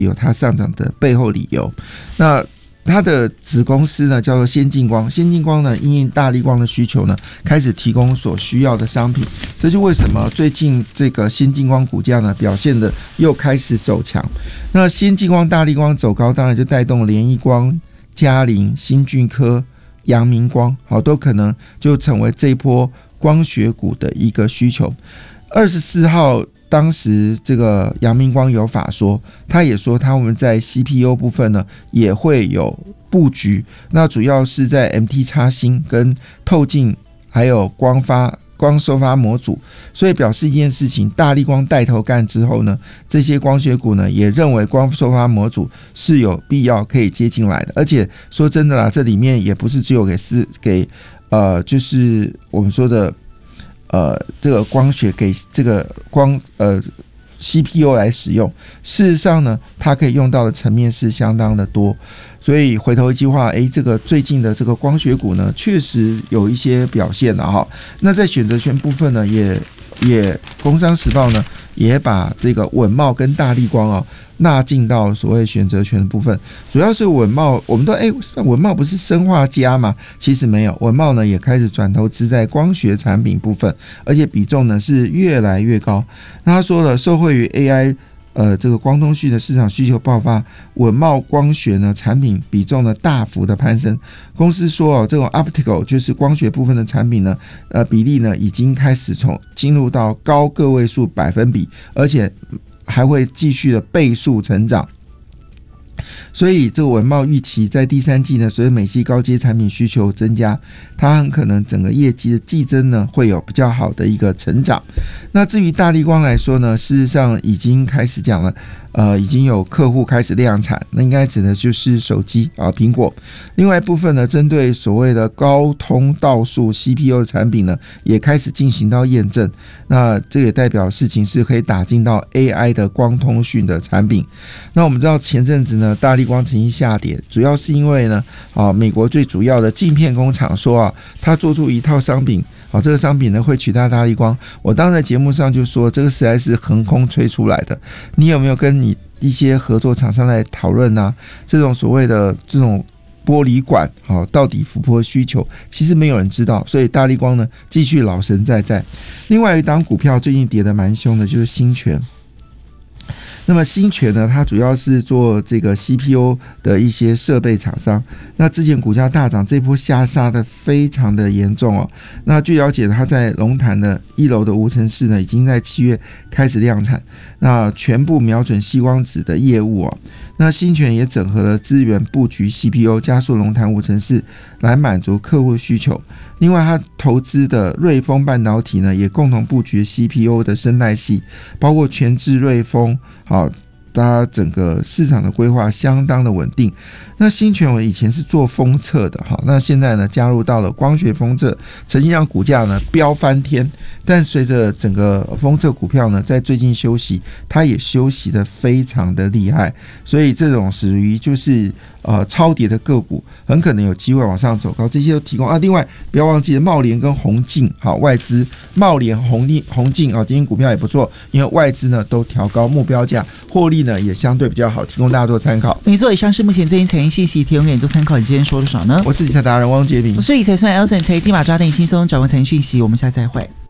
有它上涨的背后理由。那它的子公司呢叫做先进光，先进光呢因应大立光的需求呢，开始提供所需要的商品，这就为什么最近这个先进光股价呢表现的又开始走强。那先进光、大立光走高，当然就带动联一光、嘉凌、新俊科、阳明光，好，都可能就成为这一波光学股的一个需求。24号。当时这个阳明光有法说，他也说他们在 CPU 部分呢也会有布局，那主要是在 MT 插芯跟透镜还有光收发模组，所以表示一件事情，大立光带头干之后呢，这些光学股呢也认为光收发模组是有必要可以接进来的。而且说真的啦，这里面也不是只有给就是我们说的这个光学给这个CPU 来使用，事实上呢，它可以用到的层面是相当的多。所以回头一句话，这个最近的这个光学股呢，确实有一些表现了哈。那在选择权部分呢，也工商时报呢也把这个稳懋跟大立光纳进到所谓选择权的部分。主要是稳懋，我们都稳懋不是生化家吗？其实没有，稳懋呢也开始转投资在光学产品部分，而且比重呢是越来越高。那他说了，受惠于 AI这个光通讯的市场需求爆发，稳懋光学呢产品比重呢大幅的攀升。公司说这种 optical 就是光学部分的产品呢，比例呢已经开始进入到高个位数百分比，而且还会继续的倍数成长。所以这个稳懋预期在第三季呢，随着美系高阶产品需求增加，它很可能整个业绩的季增呢会有比较好的一个成长。那至于大立光来说呢，事实上已经开始讲了，已经有客户开始量产，那应该指的就是手机苹果。另外一部分呢，针对所谓的高通道数 CPU 的产品呢，也开始进行到验证。那这也代表事情是可以打进到 AI 的光通讯的产品。那我们知道前阵子呢，大立光曾经下跌，主要是因为呢，美国最主要的镜片工厂说他做出一套商品，这个商品呢会取代大立光。我当时在节目上就说，这个实在是横空吹出来的。你有没有跟你一些合作厂商来讨论呢？这种所谓的这种玻璃管到底符合需求，其实没有人知道。所以大立光呢继续老神在在。另外一档股票最近跌得蛮凶的，就是新泉。那么新泉呢，它主要是做这个 CPU 的一些设备厂商。那之前股价大涨，这波下杀的非常的严重那据了解，它在龙潭的1楼的无尘室呢，已经在7月开始量产。那全部瞄准矽光子的业务那新泉也整合了资源布局 CPU， 加速龙潭无尘室来满足客户需求。另外，它投资的瑞丰半导体呢，也共同布局 CPU 的生态系，包括全智、瑞丰，它整个市场的规划相当的稳定。那新泉我以前是做封测的那现在呢加入到了光学封测，曾经让股价呢飙翻天，但随着整个封测股票呢在最近休息，它也休息的非常的厉害，所以这种属于就是超跌的个股很可能有机会往上走高，这些都提供另外不要忘记了茂联跟宏净外资茂联宏净今天股票也不错，因为外资呢都调高目标价，获利呢也相对比较好，提供大家做参考。 没错，以上是目前最新财经讯息，提供给你做参考。你今天说多少呢？ 我是理财达人汪杰明， 我是理财算 Elson， 财经马抓带你轻松掌握财经讯息。我们下次再会。